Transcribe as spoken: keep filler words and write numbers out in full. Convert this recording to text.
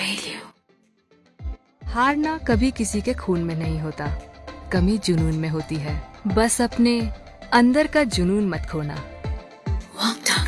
Radio. हारना कभी किसी के खून में नहीं होता, कमी जुनून में होती है। बस अपने अंदर का जुनून मत खोना। Walked